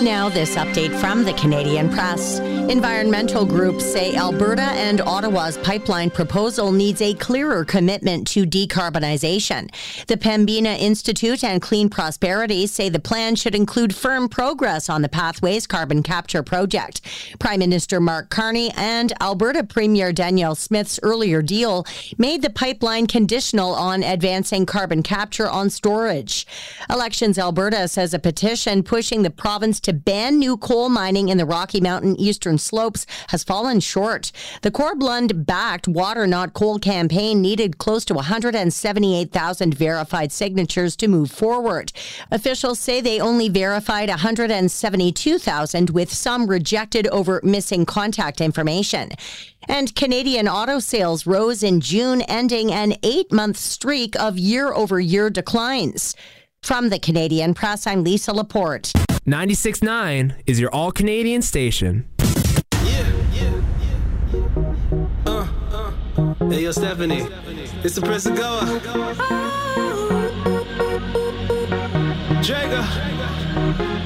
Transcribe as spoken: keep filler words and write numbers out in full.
Now, this update from the Canadian Press. Environmental groups say Alberta and Ottawa's pipeline proposal needs a clearer commitment to decarbonization. The Pembina Institute and Clean Prosperity say the plan should include firm progress on the Pathways carbon capture project. Prime Minister Mark Carney and Alberta Premier Danielle Smith's earlier deal made the pipeline conditional on advancing carbon capture on storage. Elections Alberta says a petition pushing the province to ban new coal mining in the Rocky Mountain Eastern Slopes has fallen short. The Corblund-backed Water Not Coal campaign needed close to one hundred seventy-eight thousand verified signatures to move forward. Officials say they only verified one hundred seventy-two thousand, with some rejected over missing contact information. And Canadian auto sales rose in June, ending an eight-month streak of year-over-year declines. From the Canadian Press, I'm Lisa Laporte. ninety-six point nine is your all-Canadian station. Yeah, yeah, yeah. Uh, uh. Hey, yo, Stephanie. It's the Prince of Goa. Drago.